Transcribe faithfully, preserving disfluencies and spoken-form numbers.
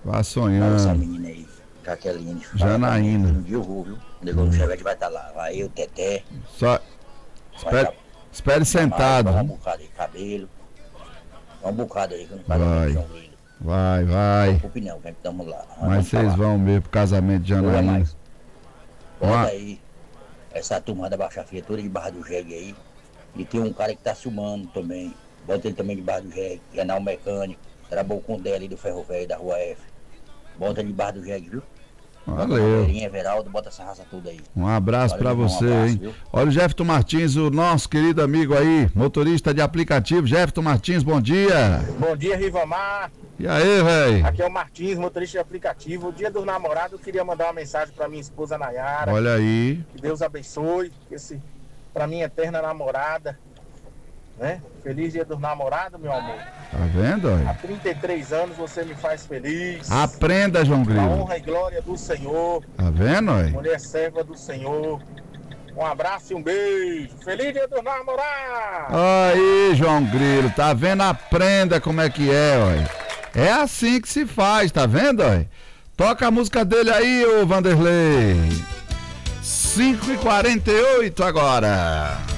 Vá Essa sonhando. menina aí, Jaqueline. Janaína. Um dia eu vou, viu? O negócio do Chevette vai estar lá. Vai eu, Teté. Só Vai espere, estar. espere sentado. Vai um Viu? bocado aí, cabelo. Vai um bocado aí, que no casamento de Vai, João Grilo. vai, Vamos vai. pro Pinel, vem que estamos lá. Nós Mas vamos vocês falar. vão ver pro casamento de Olha Janaína. mais. Bota Uma... aí essa turma da Baixa Fia toda de Barra do Jegue aí. E tem um cara que tá sumando também. Bota ele também de Barra do Jegue, Renal Mecânico. Trabalhou com o dele ali do Ferro Velho da Rua F. Bota ele de Barra do Jegue, viu? Bota Valeu. Verinha, Everaldo, bota essa raça toda aí. Um abraço Valeu, pra irmão, você, um abraço, hein? viu? Olha o Jefferson Martins, o nosso querido amigo aí, motorista de aplicativo. Jefferson Martins, bom dia. Bom dia, Rivamar. E aí, velho? Aqui é o Martins, motorista de aplicativo. O dia dos namorados, eu queria mandar uma mensagem pra minha esposa Nayara. Olha aí. Que Deus abençoe. Esse, pra minha eterna namorada. Né? Feliz dia dos namorados, meu amor. Tá vendo, Há olha? trinta e três anos você me faz feliz. Aprenda, João A Grilo. honra e glória do Senhor. Tá vendo, olha? Mulher serva do Senhor. Um abraço e um beijo. Feliz dia dos namorados. Aí, João Grilo, tá vendo? Aprenda como é que é, olha. É assim que se faz, tá vendo, olha? Toca a música dele aí, ô Vanderlei. cinco e quarenta e oito agora.